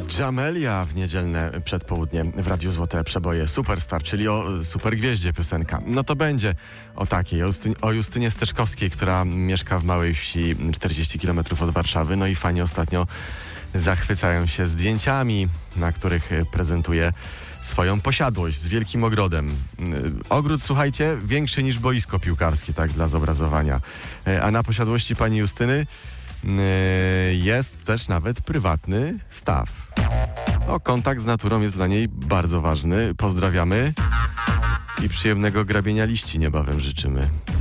Jamelia w niedzielne przedpołudnie w Radiu Złote Przeboje. Superstar, czyli o supergwieździe piosenka. No to będzie o takiej, o Justynie Steczkowskiej, która mieszka w małej wsi 40 km od Warszawy. No i fani ostatnio zachwycają się zdjęciami, na których prezentuje swoją posiadłość z wielkim ogrodem. Ogród, słuchajcie, większy niż boisko piłkarskie, tak dla zobrazowania. A na posiadłości pani Justyny jest też nawet prywatny staw. Kontakt z naturą jest dla niej bardzo ważny. Pozdrawiamy i przyjemnego grabienia liści niebawem życzymy.